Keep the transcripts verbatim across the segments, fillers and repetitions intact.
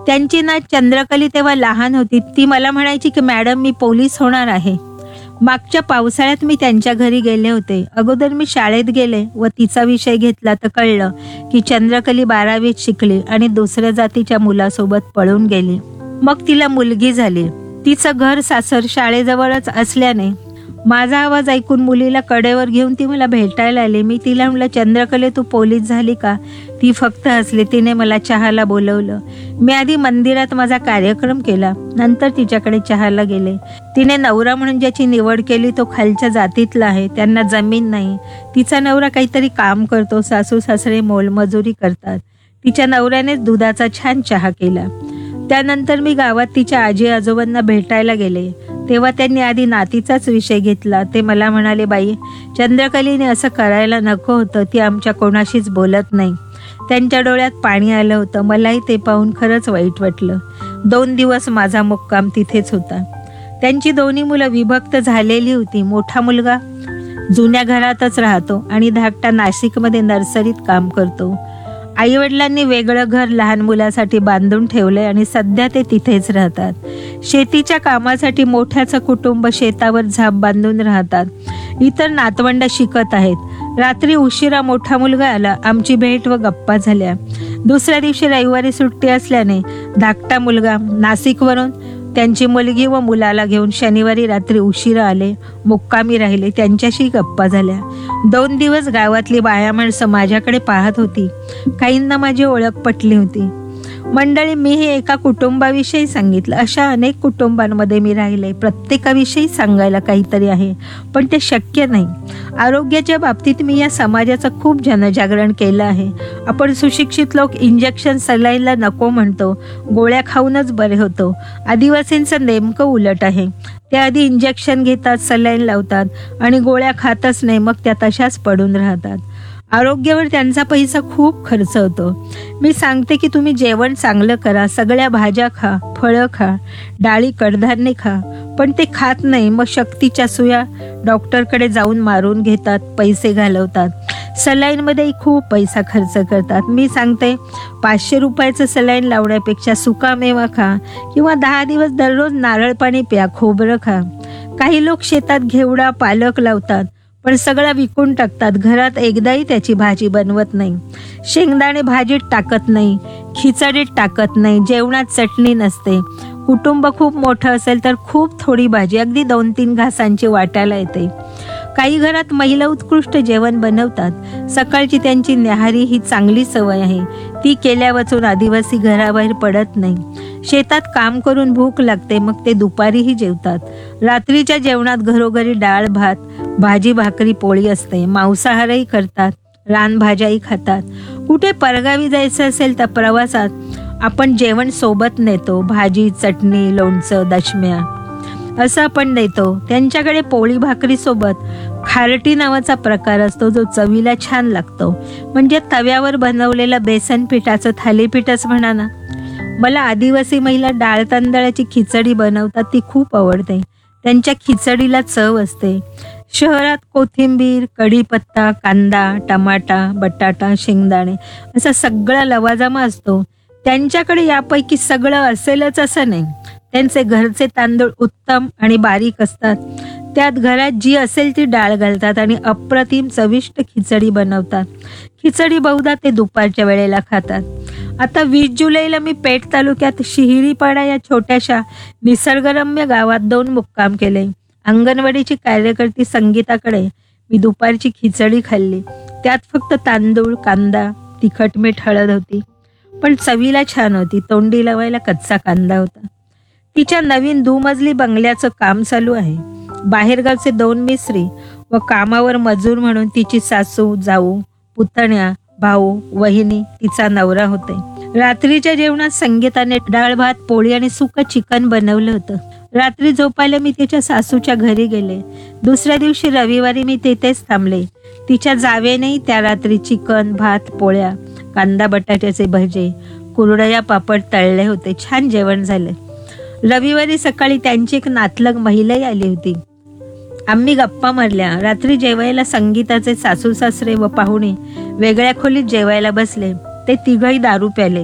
त्यांची ना चंद्रकली तेव्हा लहान होती. ती मला म्हणायची की मॅडम मी पोलीस होणार आहे. मागच्या पावसाळ्यात मी त्यांच्या घरी गेले होते. अगोदर मी शाळेत गेले व तिचा विषय घेतला तर कळलं की चंद्रकली बारावीत शिकली आणि दुसऱ्या जातीच्या मुलासोबत पळून गेली. मग तिला मुलगी झाली. तिचं घर सासर शाळेजवळच असल्याने माझा आवाज ऐकून मुलीला कडेवर घेऊन ती मला भेटायला आली. मी तिला म्हटलं, चंद्रकले तू पोलीस झाली का? ती फक्त हसली. तिने मला चहाला बोलवलं. मी आधी मंदिरात माझा कार्यक्रम केला, नंतर तिच्याकडे चहाला गेले. तिने नवरा म्हणून ज्याची निवड केली तो खालच्या जातीतला आहे. त्यांना जमीन नाही. तिचा नवरा काहीतरी काम करतो. सासू सासरे मोलमजुरी करतात. तिच्या नवऱ्यानेच दुधाचा छान चहा केला. त्यानंतर मी गावात तिच्या आजी आजोबांना भेटायला गेले. तेव्हा त्यांनी आधी नातीचाच विषय घेतला. ते मला म्हणाले, बाई चंद्रकलीने असं करायला नको होतं. ती आमच्या कोणाशीच बोलत नाही. त्यांच्या डोळ्यात पाणी आलं होतं. मलाही ते पाहून खरंच वाईट वाटलं. दोन दिवस माझा मुक्काम तिथेच होता. त्यांची दोन्ही मुलं विभक्त झालेली होती. मोठा मुलगा जुन्या घरातच राहतो आणि धाकटा नाशिकमध्ये नर्सरीत काम करतो. आईवडिलांनी वेगळं घर लहान मुलासाठी बांधून ठेवलंय आणि सध्या ते तिथेच राहतात. शेतीच्या कामासाठी मोठ्याचं कुटुंब शेतावर झाप बांधून राहतात. इतर नातवंड शिकत आहेत. रात्री उशिरा मोठा मुलगा आला. आमची भेट व गप्पा झाल्या. दुसऱ्या दिवशी रविवारी सुट्टी असल्याने धाकटा मुलगा नाशिकवरून त्यांची मुलगी व मुलाला घेऊन शनिवारी रात्री उशिरा आले. मुक्कामी राहिले. त्यांच्याशी गप्पा झाल्या. दोन दिवस गावातली बाया माणसं माझ्याकडे पाहत होती. काहींना माझी ओळख पटली होती. मंडळी, मी हे एका कुटुंबाविषयी सांगितलं. अशा अनेक कुटुंबांमध्ये मी राहिले. प्रत्येकाविषयी सांगायला काहीतरी आहे, पण ते शक्य नाही. आरोग्याच्या बाबतीत मी या समाजाचं खूप जनजागरण केलं आहे. आपण सुशिक्षित लोक इंजेक्शन सलाईनला नको म्हणतो, गोळ्या खाऊनच बरे होतो. आदिवासींचं नेमकं उलट आहे. ते आधी इंजेक्शन घेतात, सलाईन लावतात आणि गोळ्या खातच नाही, मग त्या तशाच पडून राहतात. आरोग्यावर त्यांचा पैसा खूप खर्च होतो. मी सांगते की तुम्ही जेवण चांगलं करा, सगळ्या भाज्या खा, फळं खा, डाळी कडधान्य खा, पण ते खात नाही. मग शक्तीच्या सुया डॉक्टरकडे जाऊन मारून घेतात, पैसे घालवतात. सलाईनमध्येही खूप पैसा खर्च करतात. मी सांगते पाचशे रुपयाचं सलाईन लावण्यापेक्षा सुकामेवा खा किंवा दहा दिवस दररोज नारळ पाणी प्या, खोबरं खा. काही लोक शेतात घेवडा पालक लावतात, पण सगळा विकून टाकतात. घरात एकदाही त्याची भाजी बनवत नाही. शेंगदाणे भाजीत टाकत नाही, खिचडीत टाकत नाही, जेवणात चटणी नसते. कुटुंब खूप मोठं असेल तर खूप थोडी भाजी, अगदी दोन तीन घासांची वाटायला येते. काही घरात महिला उत्कृष्ट जेवण बनवतात. सकाळची त्यांची न्याहारी ही चांगली सवय आहे. ती केल्या वाचून आदिवासी घराबाहेर पडत नाही. शेतात काम करून भूक लागते, मग ते दुपारीही जेवतात. रात्रीच्या जेवणात घरोघरी डाळ भात, भाजी भाकरी पोळी असते. मांसाहारही करतात, रानभाज्याही खातात. कुठे परगावी जायचं असेल तर प्रवासात आपण जेवण सोबत नेतो. भाजी, चटणी, लोणचं, दशम्या असं आपण नेतो. त्यांच्याकडे पोळी भाकरी सोबत खारटी नावाचा प्रकार असतो, जो चवीला छान लागतो. म्हणजे तव्यावर बनवलेलं बेसन पिठाचं थालीपीठच म्हणा ना. मला आदिवासी महिला डाळ तांदळाची खिचडी बनवतात, ती खूप आवडते. त्यांच्या खिचडीला चव असते. शहरात कोथिंबीर, कढीपत्ता, कांदा, टमाटा, बटाटा, शेंगदाणे असा सगळा लवाजमा असतो. त्यांच्याकडे यापैकी सगळं असेलच असं नाही. त्यांचे घरचे तांदूळ उत्तम आणि बारीक असतात. त्यात घरात जी असेल ती डाळ घालतात आणि अप्रतिम चविष्ट खिचडी बनवतात. खिचडी बहुधा ते दुपारच्या वेळेला खातात. आता वीस जुलैला मी पेठ तालुक्यात शिहिरीपाडा या छोट्याशा निसर्गरम्य गावात दोन मुक्काम केले. अंगणवाडीची कार्यकर्ती संगीताकडे मी दुपारची खिचडी खाल्ली. त्यात फक्त तांदूळ, कांदा, तिखट मीठ, हळद होती, पण चवीला छान होती. तोंडी लावायला कच्चा कांदा होता. तिच्या नवीन दुमजली बंगल्याचं काम चालू आहे. बाहेरगावचे दोन मिस्त्री व कामावर मजूर म्हणून तिची सासू, जाऊ, पुतण्या, भाऊ, वहिनी, तिचा नवरा होते. रात्रीच्या जेवणात संगीताने डाळ भात, पोळी आणि सुकं चिकन बनवलं होतं. रात्री झोपायला मी तिच्या सासूच्या घरी गेले. दुसऱ्या दिवशी रविवारी मी तिथेच थांबले. तिच्या जावेनेही त्या रात्री चिकन, भात, पोळ्या, कांदा बटाट्याचे भजे, कुरडया, पापड तळले होते. छान जेवण झालं. रविवारी सकाळी त्यांची एक नातलग महिलाही आली होती. आम्ही गप्पा मारल्या. रात्री जेवायला संगीताचे सासू सासरे व पाहुणे वेगळ्या खोलीत जेवायला बसले. ते तिघही दारू प्याले.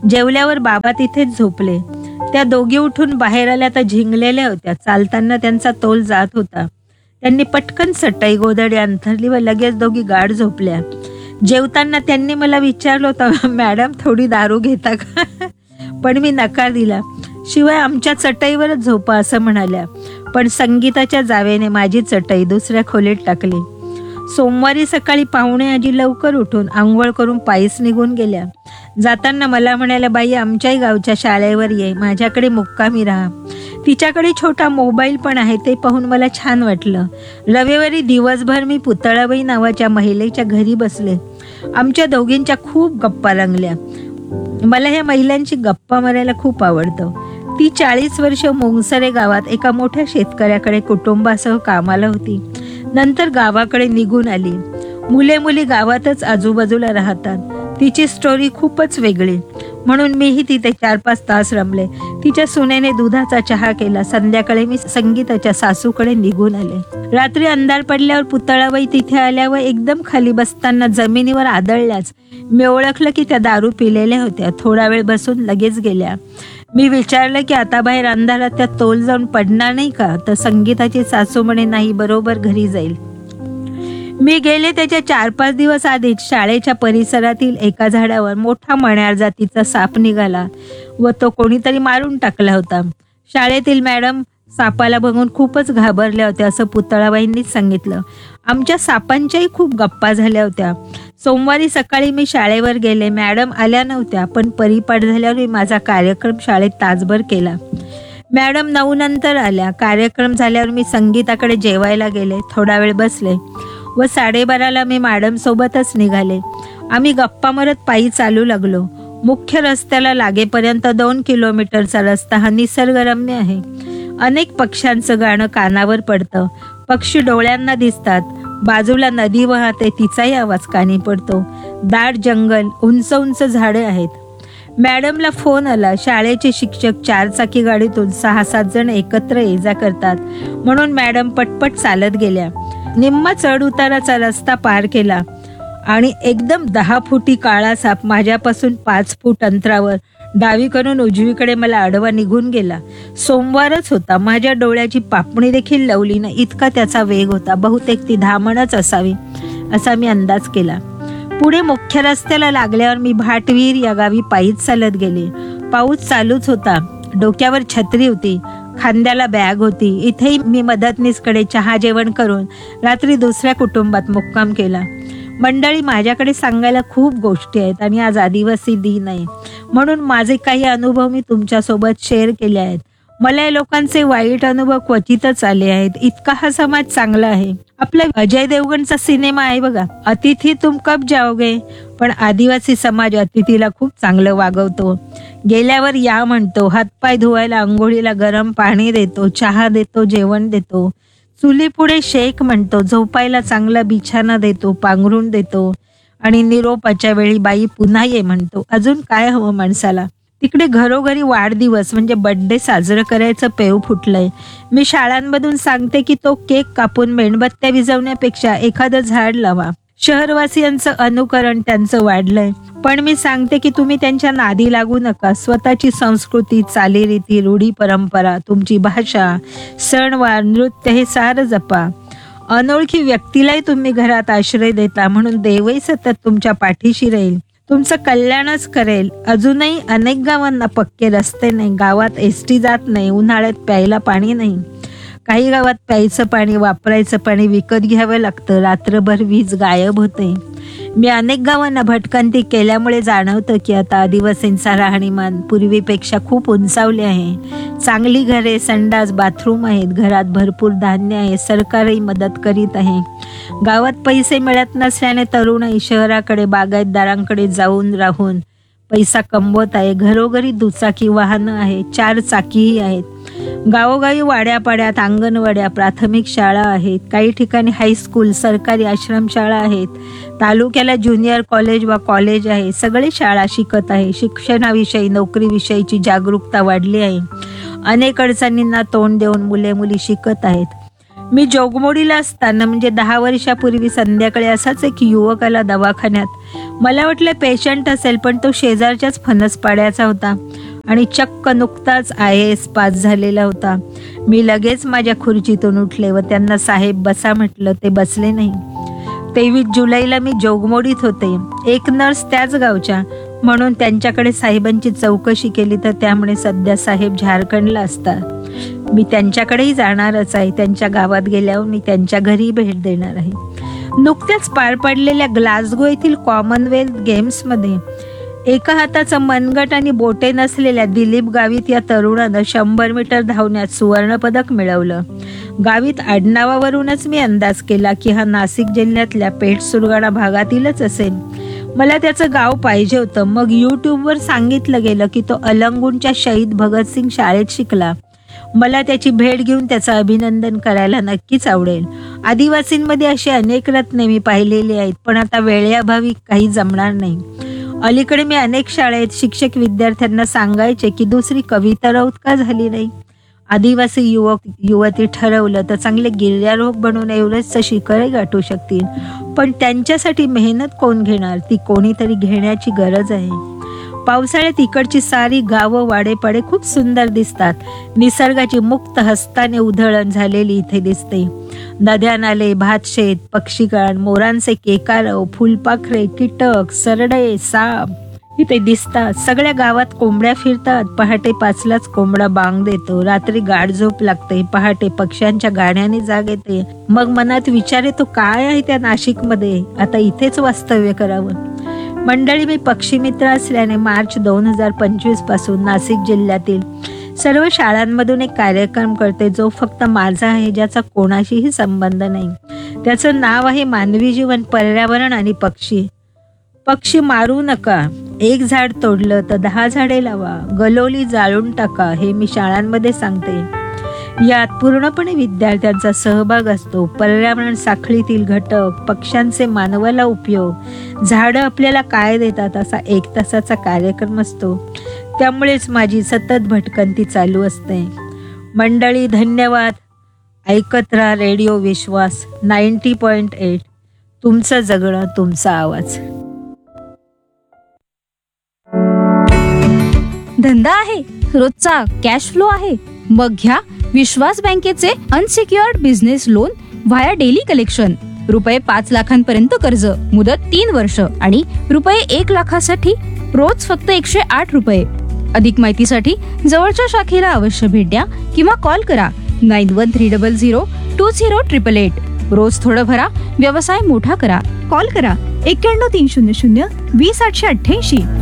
जेवल्यावर बाबा तिथेच झोपले. त्या दोघी उठून बाहेर आल्या तर झिंगलेल्या होत्या. चालताना त्यांचा तोल जात होता. त्यांनी पटकन चटई गोधडी अंथरली व लगेच दोघी गाढ झोपल्या. जेवताना त्यांनी मला विचारलं होतं, मॅडम थोडी दारू घेता का? पण मी नकार दिला. शिवाय आमच्या चटईवरच झोपा असं म्हणाल्या. पण संगीताच्या जावेने माझी चटई दुसऱ्या खोलीत टाकली. सोमवारी सकाळी पाहुणे आजी लवकर उठून आंघोळ करून पायीच निघून गेल्या. जाताना मला म्हणाल्या, बाई आमच्याही गावच्या शाळेवर ये, माझ्याकडे मुक्कामी राहा. तिच्याकडे छोटा मोबाईल पण आहे. ते पाहून मला छान वाटलं. रविवारी दिवसभर मी पुतळाबाई नावाच्या महिलेच्या घरी बसले. आमच्या दोघींच्या खूप गप्पा रंगल्या. मला ह्या महिलांची गप्पा मारायला खूप आवडतं. ती चाळीस वर्ष मोंगसरे गावात एका मोठ्या शेतकऱ्याकडे कुटुंबासह कामाला होती. नंतर गावाकडे निघून आली. मुले मुली गावातच आजूबाजूला राहतात. तिची स्टोरी खूपच वेगळी, म्हणून मीही तिथे चार पाच तास रमले. तिच्या सुनेने दुधाचा चहा केला. संध्याकाळी मी संगीताच्या सासूकडे निघून आले. रात्री अंधार पडल्यावर पुतळाबाई तिथे आल्या व एकदम खाली बसताना जमिनीवर आदळल्याच मी ओळखलं की त्या दारू पिलेल्या होत्या. थोडा वेळ बसून लगेच गेल्या. मी विचारलं की आता बाहेर अंधारात त्या तोल जाऊन पडणार नाही का? तर संगीताची सासू म्हणे, नाही, बरोबर घरी जाईल. मी गेले त्याच्या चार पाच दिवस आधीच शाळेच्या परिसरातील एका झाडावर मोठा मण्यार जातीचा साप निघाला व तो कोणीतरी मारून टाकला होता. शाळेतील मॅडम सापाला बघून खूपच घाबरल्या होत्या असं पुतळाबाईंनीच सांगितलं. आमच्या सापांच्याही खूप गप्पा झाल्या होत्या. सोमवारी सकाळी मी शाळेवर गेले. मॅडम आल्या नव्हत्या, पण परिपाठ झाल्यावर मी माझा कार्यक्रम शाळेत तासभर केला. मॅडम नऊ नंतर आल्या. कार्यक्रम झाल्यावर मी संगीताकडे जेवायला गेले. थोडा वेळ बसले व साडेबाराला मी मॅडम सोबतच निघाले. आम्ही गप्पा मारत पायी चालू लागलो. मुख्य रस्त्याला लागेपर्यंत दोन किलोमीटरचा रस्ता हा निसर्गरम्य आहे. अनेक पक्ष्यांचं गाणं कानावर पडतं. पक्षी डोळ्यांना दिसतात. बाजूला नदी वाहते, तिचाही आवाज कानी पडतो. दाट जंगल, उंच उंच झाडे आहेत. मॅडमला फोन आला. शाळेचे शिक्षक चारचाकी गाडीतून सहा सात जण एकत्र ये जा करतात, म्हणून मॅडम पटपट चालत गेल्या. निम्मा चढ उताराचा रस्ता पार केला आणि एकदम दहा फुटी काळा साप माझ्यापासून पाच फूट अंतरावर डावीकडून उजवीकडे मला आडवा निघून गेला. सोमवारच होता. माझ्या डोळ्याची पापणी देखील लवली ना इतका त्याचा वेग होता. बहुतेक ती धामणच असावी असा मी अंदाज केला. पुढे मुख्य रस्त्याला लागल्यावर मी भाटवीर या गावी पायीच चालत गेले. पाऊस चालूच होता. डोक्यावर छत्री होती. खांद्याला बॅग होती. इथेही मी मदतनीसकडे चहा जेवण करून रात्री दुसऱ्या कुटुंबात मुक्काम केला. मंडळी, माझ्याकडे सांगायला खूप गोष्टी आहेत आणि आज आदिवासी दिन आहे, म्हणून माझे काही अनुभव मी तुमच्यासोबत शेअर केले आहेत. मला या लोकांचे वाईट अनुभव क्वचितच आले आहेत. इतका हा समाज चांगला आहे. आपला अजय देवगणचा सिनेमा आहे बघा, अतिथी तुम कब जाओगे, पण आदिवासी समाज अतिथीला खूप चांगलं वागवतो. गेल्यावर या म्हणतो, हातपाय धुवायला आंघोळीला गरम पाणी देतो, चहा देतो, जेवण देतो, चुली पुढे शेक म्हणतो, झोपायला चांगला बिछाना देतो, पांघरून देतो आणि निरोपाच्या वेळी बाई पुन्हा ये म्हणतो. अजून काय हवं माणसाला? तिकडे घरोघरी वाढदिवस म्हणजे बर्थडे साजरं करायचं पेव फुटलंय. मी शाळांमधून सांगते की तो केक कापून मेणबत्त्या विझवण्यापेक्षा एखादं झाड लावा. शहरवासियांचं अनुकरण त्यांचं वाढलंय, पण मी सांगते की तुम्ही त्यांच्या नादी लागू नका. स्वतःची संस्कृती, चालीरीती, रूढी परंपरा, तुमची भाषा, सणवार, नृत्य हे सारं जपा. अनोळखी व्यक्तीलाही तुम्ही घरात आश्रय देता, म्हणून देवही सतत तुमच्या पाठीशी राहील, तुमचं कल्याणच करेल. अजूनही अनेक गावांना पक्के रस्ते नाही, गावात एस टी जात नाही, उन्हाळ्यात प्यायला पाणी नाही. काही गावात प्यायचं पाणी, वापरायचं पाणी विकत घ्यावं लागतं. रात्रभर वीज गायब होते. मी अनेक गावांना भटकंती केल्यामुळे जाणवतं की आता आदिवासींचा राहणीमान पूर्वीपेक्षा खूप उंचावले आहे. चांगली घरे, संडास, बाथरूम आहेत. घरात भरपूर धान्य आहे. सरकारही मदत करीत आहे. गावात पैसे मिळत नसल्याने तरुणही शहराकडे, बागायतदारांकडे जाऊन राहून पैसा कमवत आहे. घरोघरी दुचाकी वाहनं आहेत, चार चाकीही आहेत. गावोगावी वाड्यापाड्यात अंगणवाड्या, प्राथमिक शाळा आहेत. काही ठिकाणी हायस्कूल, सरकारी आश्रमशाळा आहेत. तालुक्याला ज्युनियर कॉलेज व कॉलेज आहे. सगळे शाळा शिकत आहे. शिक्षणाविषयी, नोकरीविषयीची जागरूकता वाढली आहे. अनेक अडचणींना तोंड देऊन मुले मुली शिकत आहेत. मी जोगमोडीला असताना म्हणजे दहा वर्षापूर्वी संध्याकाळी असाच एक युवक आला दवाखान्यात. मला वाटलं पेशंट असेल, पण तो शेजारच्याच फणसपाड्याचा होता आणि चक्क नुकताच आय ए एस पास झालेला होता. मी लगेच माझ्या खुर्चीतून उठले व त्यांना साहेब बसा म्हटलं. ते बसले नाही. तेवीस जुलैला मी जोगमोडीत होते. एक नर्स त्याच गावच्या, म्हणून त्यांच्याकडे साहेबांची चौकशी केली तर त्यामुळे सध्या साहेब झारखंडला असतात. मी त्यांच्याकडेही जाणारच आहे. त्यांच्या गावात गेल्यावर मी त्यांच्या घरी भेट देणार आहे. नुकत्याच पार पडलेल्या ग्लासगो येथील कॉमनवेल्थ गेम्समध्ये एका हाताचं मनगट आणि बोटे नसलेल्या दिलीप गावित या तरुणानं शंभर मीटर धावण्यात सुवर्णपदक मिळवलं. गावित आडनावावरूनच मी अंदाज केला की हा नाशिक जिल्ह्यातल्या पेठ सुरगाणा भागातीलच असेल. मला त्याचं गाव पाहिजे होतं. मग यूट्यूबवर सांगितलं गेलं की तो अलंगूनच्या शहीद भगतसिंग शाळेत शिकला. मला त्याची भेट घेऊन त्याचं अभिनंदन करायला नक्कीच आवडेल. आदिवासींमध्ये अशी अनेक रत्ने मी पाहिलेली आहेत, पण आता वेळेअभावी काही जमणार नाही. अलीकडे मी अनेक शाळेत शिक्षक विद्यार्थ्यांना सांगायचे की दुसरी कविता राऊत का झाली नाही. आदिवासी युवक युवती ठरवलं तर चांगले गिर्यारोहक बनून एव्हरेस्टचं शिखरही गाठू शकतील, पण त्यांच्यासाठी मेहनत कोण घेणार? ती कोणीतरी घेण्याची गरज आहे. पावसाळ्यात इकडची सारी गावं वाडेपाडे खूप सुंदर दिसतात. निसर्गाची मुक्त हस्ताने उधळण झालेली इथे दिसते. नद्या नाले, भातशेत, पक्षीगण, मोरांचे केकारव, फुलपाखरे, कीटक, सरडे, साप इथे दिसतात. सगळ्या गावात कोंबड्या फिरतात. पहाटे पाचलाच कोंबडा बांग देतो. रात्री गाढ झोप लागते. पहाटे पक्ष्यांच्या गाण्याने जाग येते. मग मनात विचार येतो, काय आहे त्या नाशिकमध्ये, आता इथेच वास्तव्य करावं. मंडळी, मी पक्षी मित्र असल्याने मार्च दोन हजार पंचवीस पासून नाशिक जिल्ह्यातील सर्व शाळांमधून एक कार्यक्रम करते, जो फक्त माझा आहे, ज्याचा कोणाशीही संबंध नाही. त्याचं नाव आहे मानवी जीवन, पर्यावरण आणि पक्षी. पक्षी मारू नका, एक झाड तोडलं तर दहा झाडे लावा, गलोली जाळून टाका, हे मी शाळांमध्ये सांगते. यात पूर्णपणे विद्यार्थ्यांचा सहभाग असतो. पर्यावरण साखळीतील घटक, पक्ष्यांचे मानवाला उपयोग, झाडं आपल्याला काय देतात, असा एक तासाचा कार्यक्रम असतो. त्यामुळेच माझी सतत भटकंती चालू असते. मंडळी, धन्यवाद. ऐकत राहा रेडिओ विश्वास नाईन्टी पॉइंट एट. तुमचं जगणं, तुमचा आवाज. धंदा आहे, रोजचा कॅश फ्लो आहे, मग घ्या विश्वास बँकेचे unsecured business loan via daily collection. रुपये पाच लाखांपर्यंत कर्ज, मुदत तीन वर्ष आणि रुपये एक लाखासाठी रोज फक्त एकशे आठ रुपये. अधिक माहितीसाठी जवळच्या शाखेला अवश्य भेट द्या किंवा कॉल करा nine one three double zero to zero triple eight. रोज थोडं भरा, व्यवसाय मोठा करा. कॉल करा एक्क्याण्णव तीन शून्य शून्य वीस आठशे अठ्ठ्याऐंशी.